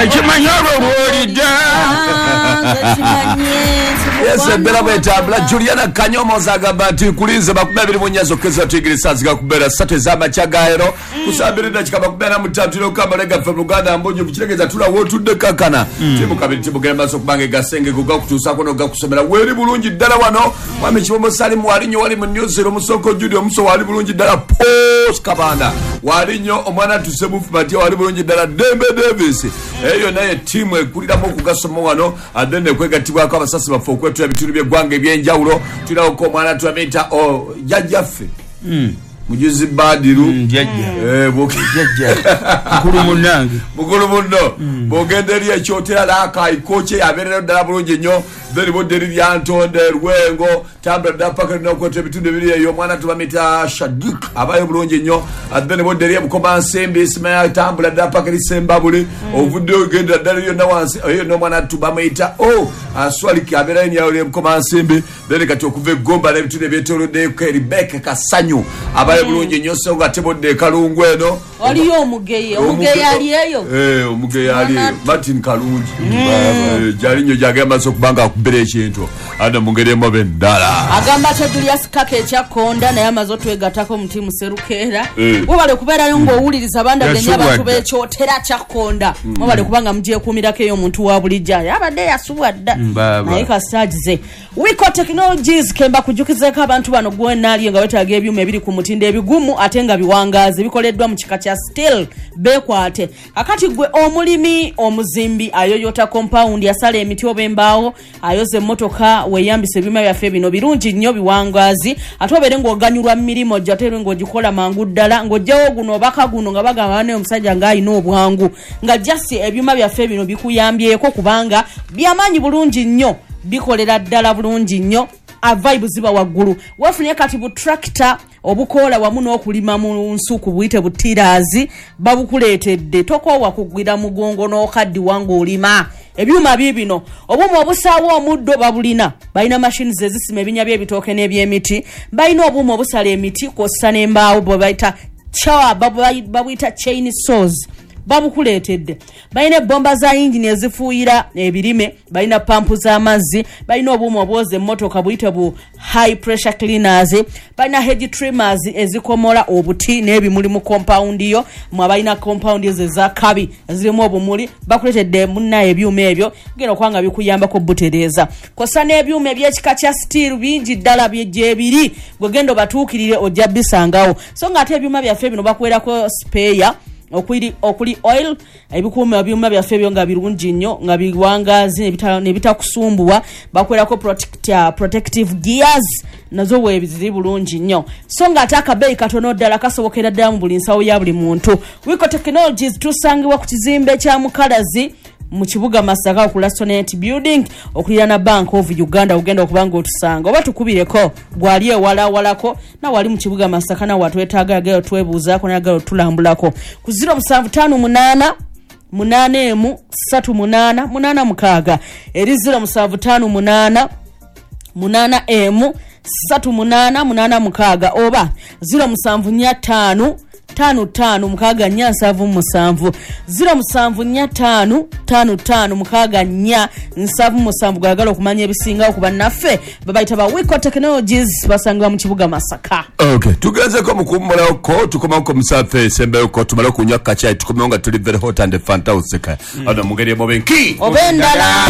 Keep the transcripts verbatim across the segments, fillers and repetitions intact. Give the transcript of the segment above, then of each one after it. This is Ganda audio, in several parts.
Chimanyoro Worida. Yes, bela beta bla Juliana Kanyomo zagabati kulinze bakubabiri munyazo keza tigirisa ziga kubera sate zama chagaero kusabirira chikaba kubera mutatiro kamalega fe Uganda mbonye kukiregeza tula wotudde kakana timu kabiri timu gema so kubange gasenge kuga kutusa kono ga kusomera weri bulungi dala wano wami chibomo salimu walinyo wali mu nyozero musoko judio muso wali bulungi dala post kabanda walinyo omwana tusebufu batia wali bulungi dala Dembe Davis eyo naye timu ekulira mu kugasoma wano adene kwega tibwa kwa basasi bafo kwetu ya bituru bye gwange byenjawulo tuna uko mwana tuameta o jajjaffe mm mujuzi badiru mm, jajja eh boki jajja mukulu munange mukulu munno mm. bogenderi ekyotera laka ikoche yaberera dala bulungi nnyo beri boderi yantonde rwengo tambra da paka no kwetu bitunde biri eyo mwana tubameta Shadik abayo bulungi nnyo adene boderi ebukoma nsembe ismail tambra da paka lisemba buli mm. ovudde ogenda dala yo na wansi eyo no mwana tubameta oh aswali kabera ni yawe ebukoma nsembe beri kati okuve gomba na bitunde byetolo de Rebecca Kasanyu abayo bulungi nnyo so gatebodde kalungu eno oliyo omugeye omugeye ali eyo eh omugeye ali Martin Kalungi eh jali nnyo jagamba so kubanga akubere ekintu ada mungere mo bendala agamba che Julius Kake ekyakonda naye amazo twegatako mutimu serukera wabale kubera yo ngo owuliriza banda genya abantu bekyotera kyakonda wabale kubanga mjiye kumirako eyo omuntu wa bulijja yabadde yasuwadda naye kasagize Wiko Technologies kemba kujukizeko abantu bano gwenali nga wetaga ebyuma ebiri ku mutinde ebigumu atenga biwangaze bikoleddwa mu kika kya steel bekwate akati gwe omulimi omuzimbi ayoyota compound yasala emiti obembaawo ayoze motoka weyambise bima byaffe bino birungi nnyo biwangazi atobere ng'oganyulwa mirimo jatere ng'ogikola mangu ddala ng'ojjawo guno baka guno nga bagamba ne omusajja ng'alina obwangu nga jasi ebyuma byaffe bino bikuyambyeko kubanga byamanyi bulungi nnyo bikolera ddala bulungi nnyo vibe ziba waggulu wafunye kati bu tractor obukola wamu n'okulima mu nsuku buyite butirazi babukuleetedde tokowa kugwira mugongo n'okaddi wangu olima ebyuma bibino obumu obusaawo omuddo babulina balina machines ezisima ebinya by'ebitooke n'ebyemiti balina obumu obusala emiti kw'ossa n'embaawo bwe bayita chawa babuyita chainsaws babukuleetedde balina bomba za engine ezifuuyira ebirime balina pampu z'amazzi balina obumu obwoza emmotoka buyite bu high pressure cleaners balina hedge trimmers ezikomola obuti n'ebimuli mu compound yo mwa balina compound ezo za kabi zirimu obumuli bakuleetedde munna ebyuma ebyo genda okwanga bikuyambako butereeza kosa n'ebyuma ebyekika kya steel bingi ddala byejjebiri gwe genda obatuukirire ojja bisangawo so nga ate ebyuma byaffe bino bakuwerako spare okuli okuli oil ebikuuma byuma byaffe byo nga birungi nnyo nga biwangazi ne bitakusumbuwa bakwerako protector protective gears nazo webiziri bulungi nnyo so nga ataka bei katono ddala kasobokera ddala mu buli nsawo ya buli muntu Wiko Technologies tusangiwa ku kizimbe kya Mukalazi mu kibuga Masaka ku Lastonet building okulirana Bank of Uganda ugenda okubanga otusanga oba tukubireko gwali ewala walako na wali mu kibuga Masaka na watu etaaga gero twebuuzaako na gero tulambulako ku zero seven five munana munane emu three munana munana mukaaga eri zero seven five munana munana emu three munana munana mukaaga oba zero seven five tano tano mukaga nya nsavu musanvu zero musanvu nya tano tano tano mukaga nya nsavu musanvu gwagala okumanya ebisinga okuba naffe babayita ba Wiko Technologies basangwa mu kibuga Masaka. Okay, tugaze ko mukumula ko tukoma ko musafe sembe ko tumala kunya kacha tukomye nga tuli very hot and fantastic. Ana mugere mo benki. Obendala.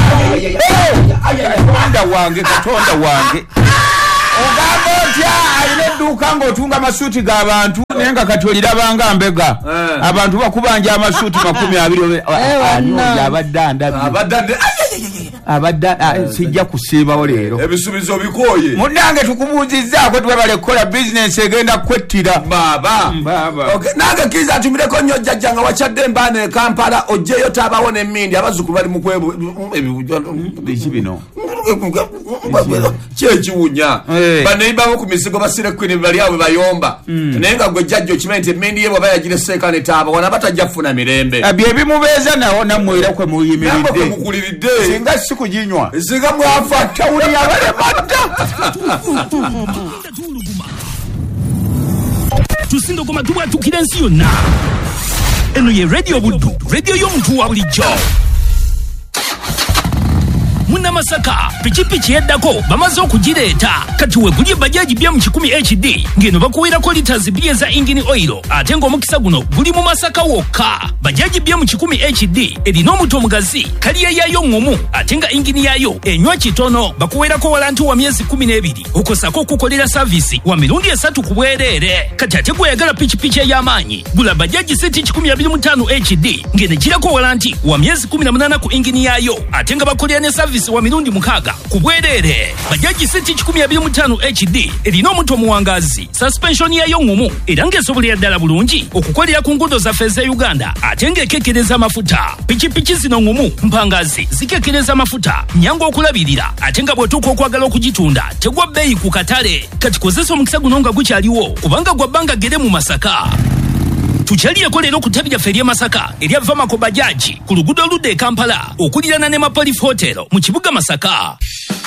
Tonda wange katonda wange. Ogabotya alina duka ngo tunga masuti ga abantu nenga katolira banga mbega abantu bakubanja amasuti makumi abiri ano yabadanda abadanda abadda sijja kusibawo leero ebisubizo bikoye munange tukubuuzizzaako twebale kukola business egenda kwettira baba baba okay naga kiza atumileko nnyo jjajjanga wachadde mbane Kampala ojeyo tabawo n'emmindi abazukulu bali mu kwebu biki bino kyekiwunya baneibawo ku misigo basire kwini bali awe bayomba naye nga gwe jjajja okimanyi nti emmindi ye bwaba yagira seekane taaba wana batajjafuna mirembe abye ebimubeeza nawo nammwera kwe muyimiridde mukuliridde singa sikujinywa singa mwafa tawuli abale badda tusindo koma tuba tukira nsi yonna eno ye radio buddu radio y'omuntu wa bulijjo muna Masaka pichipichi yeddako bamaze okugireeta kati wegulye bajaji bya mu kikumi H D ngeno bakuwirako liters bbiri za engine oil ate ng'omukisa guno guli mu Masaka wokka. Bajaji bya mu kikumi H D erina omuto omugazi kaliya yayo ngomu ate nga engine yayo enywa kitono bakuwerako walanti wa myezi kumi n'ebiri okosako okukolera service wa mirundi esatu ku bwereere. Kati ate gweyagala pichipichi ey'amaanyi gula bajaji siti kikumi abiri mu ttaano H D ngene girako walanti wa myezi kumi na munaana ku engine yayo ate nga bakolera ne service wa mirundi mukaaga ku bwereere. Bajaji siti kikumi abiri mu ttaano H D erina omuto omuwangazi suspension yayo ngomu era ng'esobolera ddala bulungi okukolera ku nguudo zaffe za Uganda ate ng'ekekkereza amafuta. Pichipichi zino ngomu mpangazi zikekkereza amafuta nyangu okulabirira ate nga bw'otuuka okwagala okugitunda tegwa bbeeyi ku katale. Kati kozesa omukisa guno nga gukyaliwo kubanga gwa bbanga gere mu Masaka. Tukyaliyeko leero ku ttabi lyaffe ery'e Masaka erya Vamako Bajaji ku luguudo oludda e Kampala okulirana ne Mapolif Hotel mu kibuga Masaka.